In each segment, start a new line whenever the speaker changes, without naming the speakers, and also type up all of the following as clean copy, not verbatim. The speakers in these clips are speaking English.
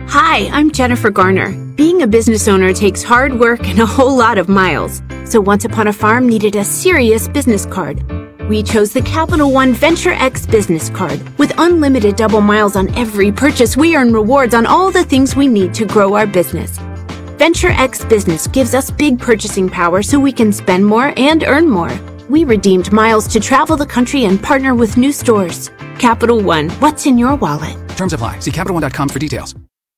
Hi, I'm Jennifer Garner. Being a business owner takes hard work and a whole lot of miles. So Once Upon a Farm needed a serious business card. We chose the Capital One Venture X business card. With unlimited double miles on every purchase, we earn rewards on all the things we need to grow our business. Venture X Business gives us big purchasing power so we can spend more and earn more. We redeemed miles to travel the country and partner with new stores. Capital One, what's in your wallet?
Terms apply. See CapitalOne.com for details.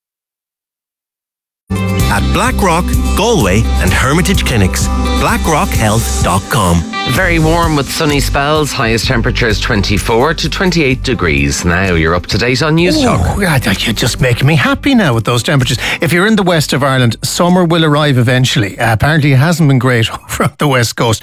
At Blackrock, Galway and Hermitage Clinics. BlackrockHealth.com.
Very warm with sunny spells. Highest temperatures 24 to 28 degrees. Now you're up to date on News Talk.
You're just making me happy now with those temperatures. If you're in the west of Ireland, summer will arrive eventually. Apparently it hasn't been great over on the west coast.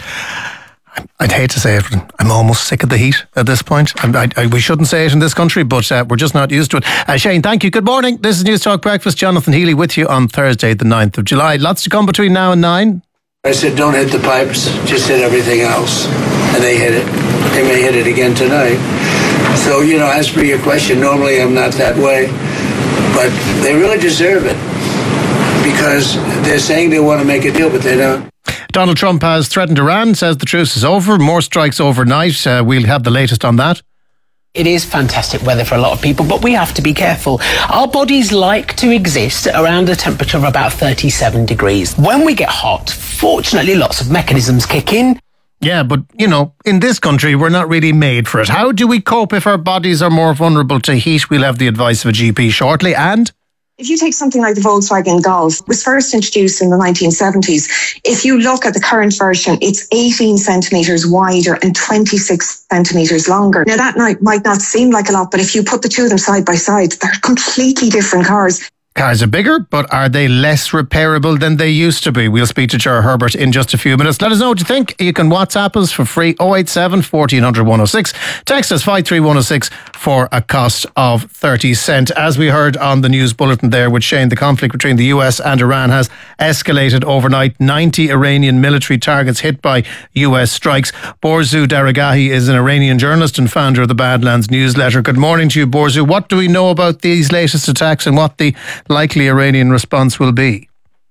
I'd hate to say it, but I'm almost sick of the heat at this point. We shouldn't say it in this country, but we're just not used to it. Shane, thank you. Good morning. This is News Talk Breakfast. Jonathan Healy with you on Thursday, the 9th of July. Lots to come between now and 9.
I said, don't hit the pipes, just hit everything else. And they hit it. They may hit it again tonight. So, as for your question, normally I'm not that way. But they really deserve it. Because they're saying they want to make a deal, but they don't.
Donald Trump has threatened Iran, says the truce is over. More strikes overnight. We'll have the latest on that.
It is fantastic weather for a lot of people, but we have to be careful. Our bodies like to exist around a temperature of about 37 degrees. When we get hot, fortunately, lots of mechanisms kick in.
Yeah, but, in this country, we're not really made for it. How do we cope if our bodies are more vulnerable to heat? We'll have the advice of a GP shortly. And
if you take something like the Volkswagen Golf, it was first introduced in the 1970s. If you look at the current version, it's 18 centimetres wider and 26 centimetres longer. Now, that might not seem like a lot, but if you put the two of them side by side, they're completely different cars.
Cars are bigger, but are they less repairable than they used to be? We'll speak to Ger Herbert in just a few minutes. Let us know what you think. You can WhatsApp us for free, 087 1400 106. Text us 53106 for a cost of 30 cents. As we heard on the news bulletin there with Shane, the conflict between the US and Iran has escalated overnight. 90 Iranian military targets hit by US strikes. Borzu Daragahi is an Iranian journalist and founder of the Badlands newsletter. Good morning to you, Borzu. What do we know about these latest attacks and what the likely Iranian response will be?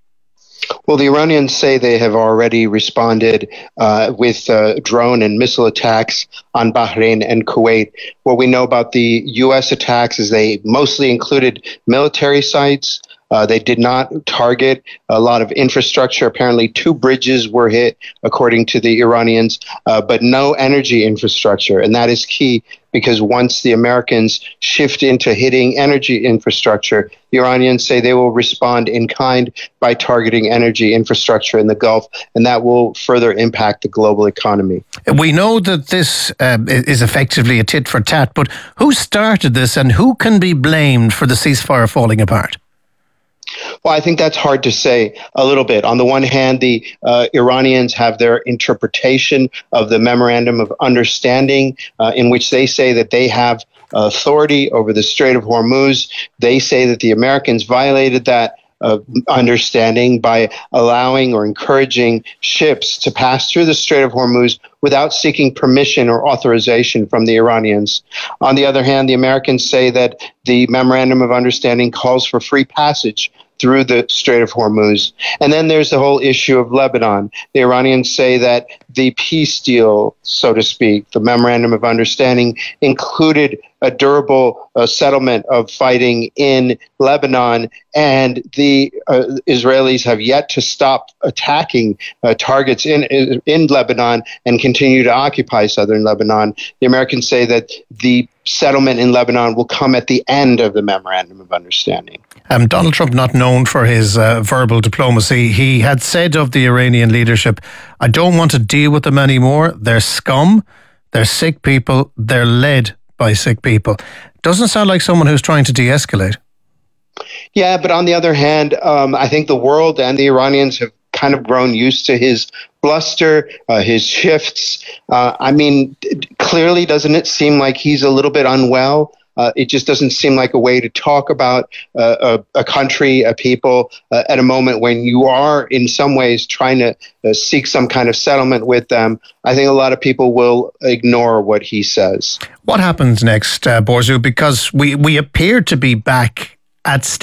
Well, the Iranians say they have already responded with drone and missile attacks on Bahrain and Kuwait. What we know about the U.S. attacks is they mostly included military sites. They did not target a lot of infrastructure. Apparently 2 bridges were hit, according to the Iranians, but no energy infrastructure. And that is key because once the Americans shift into hitting energy infrastructure, the Iranians say they will respond in kind by targeting energy infrastructure in the Gulf, and that will further impact the global economy.
We know that this is effectively a tit for tat, but who started this and who can be blamed for the ceasefire falling apart?
Well, I think that's hard to say a little bit. On the one hand, the Iranians have their interpretation of the Memorandum of Understanding in which they say that they have authority over the Strait of Hormuz. They say that the Americans violated that understanding by allowing or encouraging ships to pass through the Strait of Hormuz without seeking permission or authorization from the Iranians. On the other hand, the Americans say that the Memorandum of Understanding calls for free passage through the Strait of Hormuz. And then there's the whole issue of Lebanon. The Iranians say that the peace deal, so to speak, the Memorandum of Understanding, included a durable settlement of fighting in Lebanon, and the Israelis have yet to stop attacking targets in Lebanon and continue to occupy southern Lebanon. The Americans say that the settlement in Lebanon will come at the end of the Memorandum of Understanding.
Donald Trump, not known for his verbal diplomacy, he had said of the Iranian leadership, I don't want to deal with them anymore. They're scum, they're sick people, they're led by sick people. Doesn't sound like someone who's trying to de-escalate.
Yeah, but on the other hand, I think the world and the Iranians have kind of grown used to his bluster, his shifts. Clearly, doesn't it seem like he's a little bit unwell? It just doesn't seem like a way to talk about a country, a people, at a moment when you are in some ways trying to seek some kind of settlement with them. I think a lot of people will ignore what he says.
What happens next, Borzu? Because we appear to be back at